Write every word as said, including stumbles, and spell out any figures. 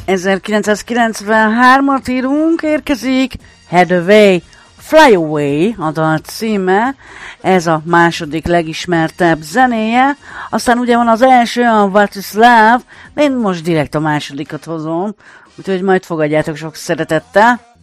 ezerkilencszázkilencvenhármat írunk, érkezik Head Away, Fly Away a dal címe, ez a második legismertebb zenéje, aztán ugye van az első, a What is Love, de én most direkt a másodikat hozom, úgyhogy majd fogadjátok sok szeretettel.